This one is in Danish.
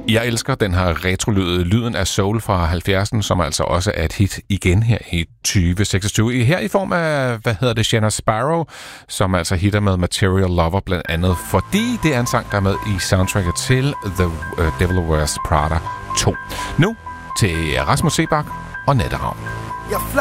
Jeg elsker den her retrolyd, lyden af soul fra 70'erne, som altså også er et hit igen her i 2026. Her i form af, Shanna Sparrow, som altså hitter med Material Lover blandt andet, fordi det er en sang, der er med i soundtracket til The Devil Wears Prada 2. Nu til Rasmus Seebach og Natteravn.